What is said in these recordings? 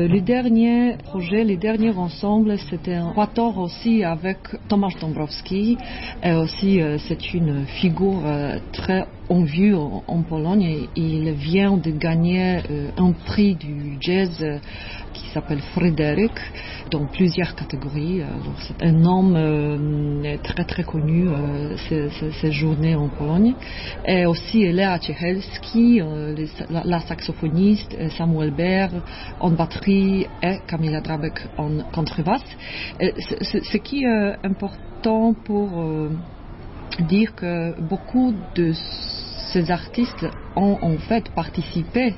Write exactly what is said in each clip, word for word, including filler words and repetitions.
les derniers projets, les derniers ensembles, c'était un quatuor aussi avec Tomasz Dąbrowski. Et aussi, euh, c'est une figure euh, très en vue en, en Pologne. Il vient de gagner euh, un prix du jazz euh, qui s'appelle Fryderyk dans plusieurs catégories. Alors, c'est un homme euh, très très connu euh, ces, ces, ces journées en Pologne. Et aussi Lea Ciechelski, euh, les, la, la saxophoniste, Samuel Baer en batterie et Kamila Drabek en contrebasse. Et ce, ce, ce qui est important pour euh, dire que beaucoup de ces artistes ont en fait participé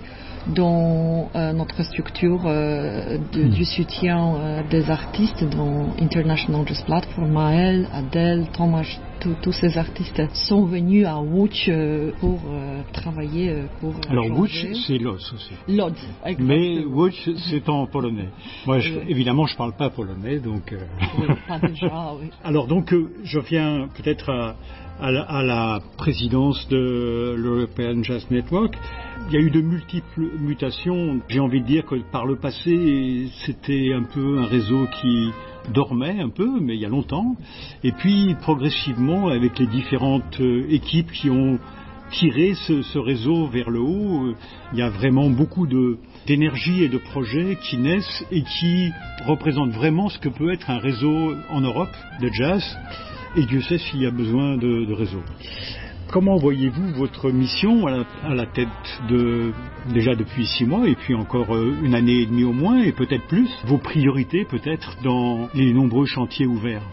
dans euh, notre structure euh, de, du soutien euh, des artistes dans International Jazz Platform. Maël, Adèle, Thomas, tous ces artistes sont venus à Łódź euh, pour euh, travailler euh, pour alors changer. Łódź c'est Lodz aussi. Lodz, exactement. Mais Łódź c'est en polonais. Moi je, oui. Évidemment je parle pas polonais donc. Euh... Oui, pas déjà, oui. Alors donc euh, je viens peut-être à, à, la, à la présidence de l'European Jazz Network. Il y a eu de multiples mutations. J'ai envie de dire que par le passé, c'était un peu un réseau qui dormait un peu, mais il y a longtemps. Et puis, progressivement, avec les différentes équipes qui ont tiré ce, ce réseau vers le haut, il y a vraiment beaucoup de, d'énergie et de projets qui naissent et qui représentent vraiment ce que peut être un réseau en Europe de jazz. Et Dieu sait s'il y a besoin de, de réseau. Comment voyez-vous votre mission à la, à la tête de, déjà depuis six mois et puis encore une année et demie au moins et peut-être plus, vos priorités peut-être dans les nombreux chantiers ouverts?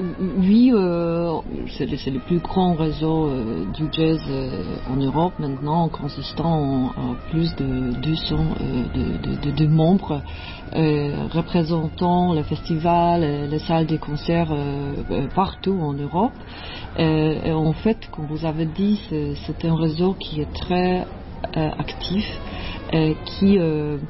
Oui, euh, c'est, le, c'est le plus grand réseau euh, du jazz euh, en Europe maintenant, consistant en, en plus de deux cents euh, de, de, de, de membres euh, représentant les festivals, les salles de concert euh, partout en Europe. Euh, et en fait, comme vous avez dit, c'est, c'est un réseau qui est très euh, actif, et qui euh,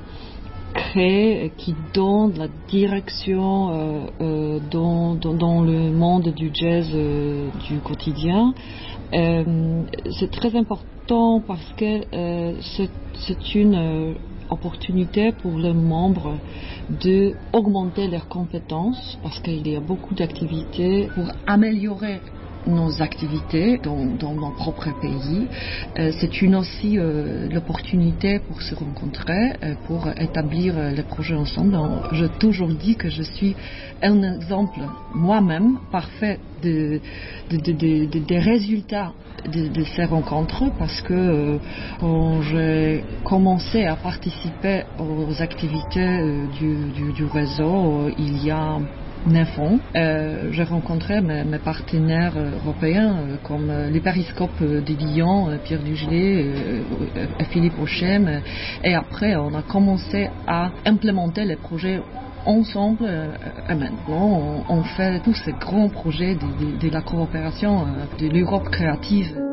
crée, qui donne la direction euh, euh, dans, dans, dans le monde du jazz euh, du quotidien. Euh, c'est très important parce que euh, c'est, c'est une euh, opportunité pour les membres de augmenter leurs compétences parce qu'il y a beaucoup d'activités pour améliorer nos activités dans, dans mon propre pays. Euh, c'est une aussi euh, l'opportunité pour se rencontrer, euh, pour établir euh, les projets ensemble. Alors, j'ai toujours dit que je suis un exemple moi-même parfait de, de, de, de, de, des résultats de, de ces rencontres parce que euh, quand j'ai commencé à participer aux activités euh, du, du, du réseau, euh, il y a neuf ans, euh, j'ai rencontré mes, mes partenaires européens euh, comme euh, les Périscopes de Lyon, euh, Pierre Dugelet euh, et Philippe Auchem, euh, et après on a commencé à implémenter les projets ensemble euh, et maintenant on, on fait tous ces grands projets de, de, de la coopération euh, de l'Europe créative.